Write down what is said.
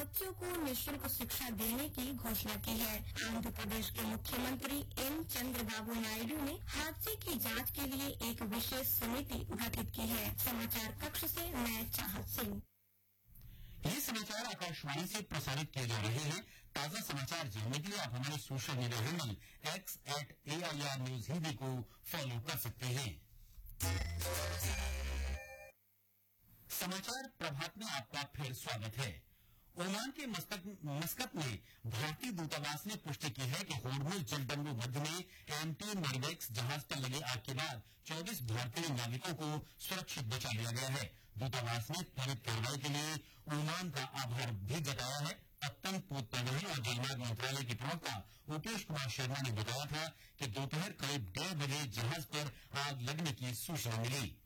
बच्चों को निःशुल्क शिक्षा देने की घोषणा की है। आंध्र प्रदेश के मुख्यमंत्री एन चंद्रबाबू नायडू ने हादसे की जांच के लिए एक विशेष समिति गठित की है। समाचार कक्ष से मैं चाहत सिंह। ये समाचार आकाशवाणी से प्रसारित किए जा रहे हैं। ताजा समाचार जानने के लिए आप हमारे social media handle x@AIR news Hindi को फॉलो कर सकते हैं। समाचार प्रभात में आपका फिर स्वागत है। ओमान के मस्कत में भारतीय दूतावास ने पुष्टि की है कि होर्मुज जलदंडू मध्य में MT मलबेक्स जहाज पर लगे आग के बाद 24 भारतीय नाविकों को सुरक्षित बचा लिया गया है। दूतावास ने त्वरित कार्रवाई के लिए ओमान का आभार भी जताया है। पत्तनपुर परिवहन और जलमार्ग मंत्रालय के प्रवक्ता उपेश कुमार शर्मा ने बताया था कि दोपहर करीब 1:30 बजे जहाज पर आग लगने की सूचना मिली।